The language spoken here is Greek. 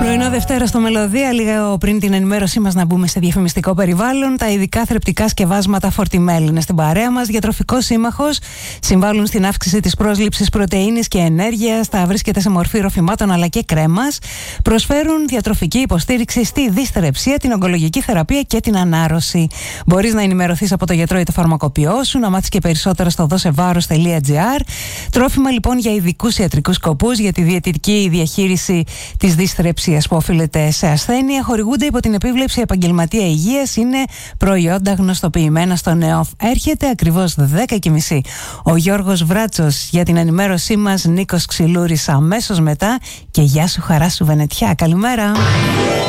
Πρωινό Δευτέρα στο Μελωδία, λίγο πριν την ενημέρωσή μας να μπούμε σε διαφημιστικό περιβάλλον. Τα ειδικά θρεπτικά σκευάσματα Fortimel είναι στην παρέα μας. Διατροφικός σύμμαχος, συμβάλλουν στην αύξηση της πρόσληψης πρωτεΐνης και ενέργειας. Τα βρίσκεται σε μορφή ροφημάτων αλλά και κρέμας. Προσφέρουν διατροφική υποστήριξη στη δυσθρεψία, την ογκολογική θεραπεία και την ανάρρωση. Μπορείς να ενημερωθείς από το γιατρό ή το φαρμακοποιό σου, να μάθεις και περισσότερα στο δώσεβάρος.gr. Τρόφιμα λοιπόν για ειδικούς ιατρικούς σκοπούς, για τη διαιτητική διαχείριση της δυσθρεψίας που οφείλεται σε ασθένεια, χορηγούνται υπό την επίβλεψη επαγγελματία υγείας, είναι προϊόντα γνωστοποιημένα στο ΝΕΟΦ. Έρχεται ακριβώς 10:30 ο Γιώργος Βράτσος για την ενημέρωσή μας, Νίκος Ξυλούρης αμέσως μετά και γεια σου χαρά σου Βενετιά. Καλημέρα.